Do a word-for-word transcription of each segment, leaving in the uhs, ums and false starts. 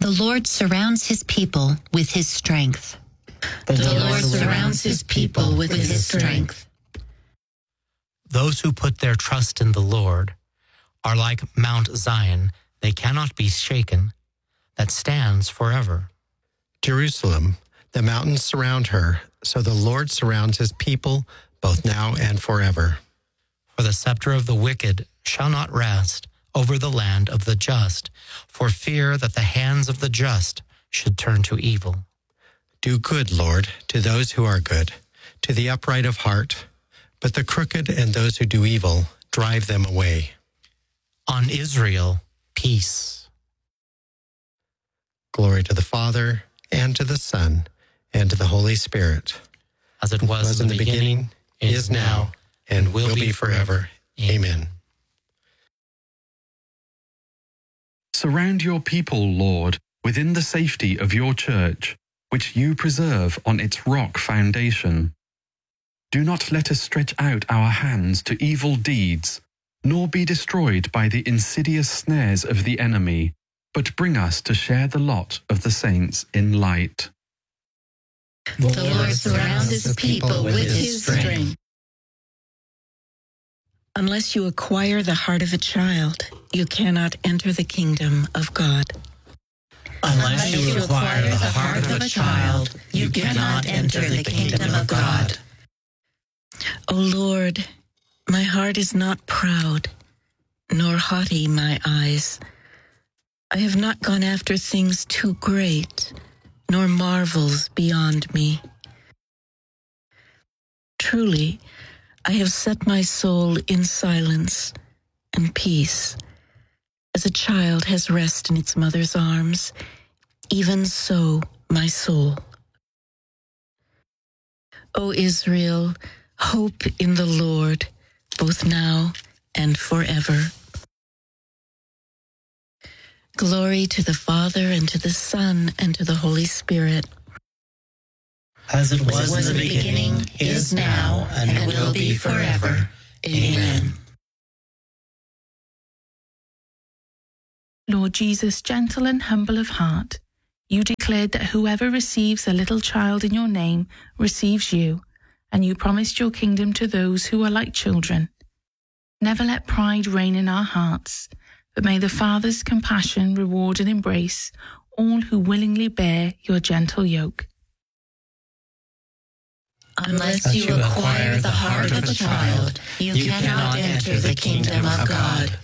The Lord surrounds his people with his strength. The, the Lord, Lord surrounds his people with his strength. Those who put their trust in the Lord are like Mount Zion. They cannot be shaken, that stands forever. Jerusalem, the mountains surround her, so the Lord surrounds his people both now and forever. For the scepter of the wicked shall not rest over the land of the just, for fear that the hands of the just should turn to evil. Do good, Lord, to those who are good, to the upright of heart, but the crooked and those who do evil, drive them away. On Israel, peace. Glory to the Father, and to the Son, and to the Holy Spirit. As it was, was in the beginning, beginning is now, and will, will be forever. Amen. Surround your people, Lord, within the safety of your church, which you preserve on its rock foundation. Do not let us stretch out our hands to evil deeds, nor be destroyed by the insidious snares of the enemy, but bring us to share the lot of the saints in light. The Lord surrounds his people with his strength. Unless you acquire the heart of a child, you cannot enter the kingdom of God. Unless you acquire the heart of a child, you cannot enter the kingdom of God. O Lord, my heart is not proud, nor haughty my eyes. I have not gone after things too great, nor marvels beyond me. Truly, I have set my soul in silence and peace. As a child has rest in its mother's arms, even so my soul. O Israel, hope in the Lord, both now and forever. Glory to the Father, and to the Son, and to the Holy Spirit. As it was, As it was in the beginning, beginning is now, and, and will be forever. Amen. Lord Jesus, gentle and humble of heart, you declared that whoever receives a little child in your name receives you, and you promised your kingdom to those who are like children. Never let pride reign in our hearts, but may the Father's compassion reward and embrace all who willingly bear your gentle yoke. Unless you acquire the heart of a child, you, you cannot enter the kingdom of God.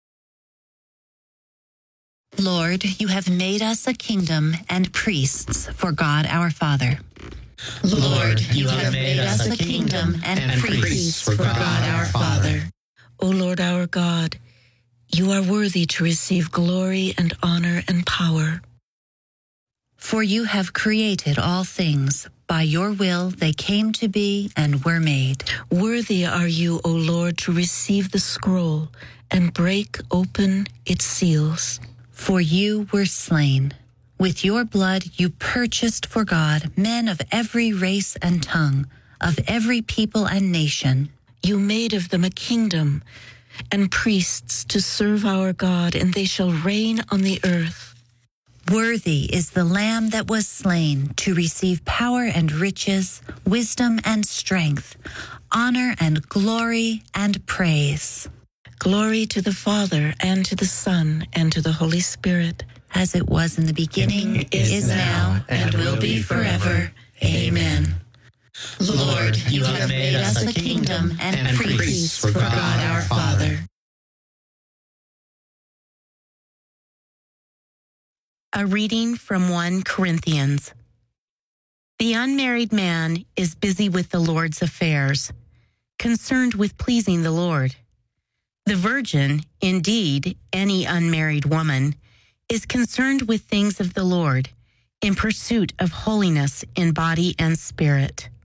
Lord, you have made us a kingdom and priests for God our Father. Lord, you have made us a kingdom and priests for God our Father. O Lord our God, you are worthy to receive glory and honor and power. For you have created all things. By your will they came to be and were made. Worthy are you, O Lord, to receive the scroll and break open its seals. For you were slain. With your blood you purchased for God men of every race and tongue, of every people and nation. You made of them a kingdom and priests to serve our God, and they shall reign on the earth. Worthy is the Lamb that was slain to receive power and riches, wisdom and strength, honor and glory and praise. Glory to the Father, and to the Son, and to the Holy Spirit. As it was in the beginning, is, is now, and will be forever. Amen. Lord, you have made us a kingdom and priests for God our Father. A reading from First Corinthians. The unmarried man is busy with the Lord's affairs, concerned with pleasing the Lord. The virgin, indeed, any unmarried woman, is concerned with things of the Lord, in pursuit of holiness in body and spirit.